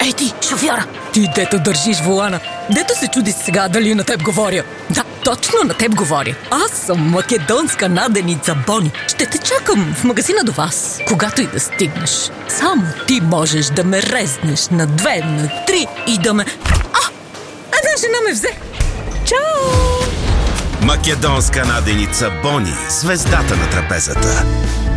Ей ти, шофьора! Ти, дето държиш волана, дето се чуди сега дали на теб говоря. Да, точно на теб говоря. Аз съм македонска наденица Бони. Ще те чакам в магазина до вас, когато и да стигнеш. Само ти можеш да ме резнеш на 2, на 3 и да ме... Една жена ме взе. Чао! Македонска наденица Бони, звездата на трапезата.